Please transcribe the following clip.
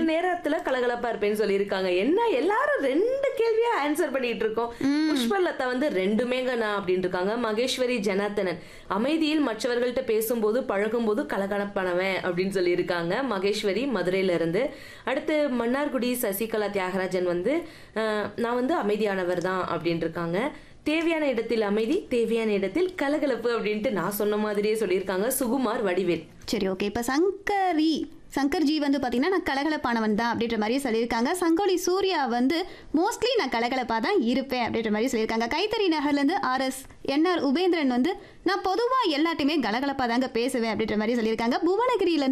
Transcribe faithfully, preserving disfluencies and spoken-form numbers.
நேரத்துல கலகலப்பா இருப்பேன்னு சொல்லியிருக்காங்க. என்ன எல்லாரும் ரெண்டு கேள்வியா ஆன்சர் பண்ணிட்டு இருக்கோம். புஷ்பலதா வந்து ரெண்டுமேங்க நான் அப்படின்னு இருக்காங்க. மகேஸ்வரி ஜனார்த்தனன் அமைதியில் மற்றவர்கள்ட்ட பேசும்போது பழகும்போது கலகலப்பானவன் அப்படின்னு சொல்லியிருக்காங்க. மகேஸ்வரி மதுரையில இருந்து. அடுத்து மன்னார்குடி சசிகலா தியாகராஜன் வந்து அஹ், நான் வந்து அமைதியானவர் தான் அப்படின்னு இருக்காங்க. தேவையான இடத்தில் அமைதி, தேவையான இடத்தில் கலகலப்பு அப்படின்ட்டு நான் சொன்ன மாதிரியே சொல்லியிருக்காங்க. சுகுமார் வடிவேல். சரி, ஓகே. இப்போ சங்கரி சங்கர்ஜி வந்து பார்த்தீங்கன்னா நான் கலகலப்பானவன் தான் அப்படின்ற மாதிரி சொல்லியிருக்காங்க. சங்கோலி சூர்யா வந்து மோஸ்ட்லி நான் கலகலப்பாக தான் இருப்பேன் அப்படின்ற மாதிரி சொல்லியிருக்காங்க. கைத்தறி நகர்லேருந்து ஆர்எஸ் என்ஆர் உபேந்திரன் வந்து நான் பொதுவாக எல்லாத்தையுமே கலகலப்பாக தாங்க பேசுவேன் அப்படின்ற மாதிரி சொல்லியிருக்காங்க. புவனகிரியிலேருந்து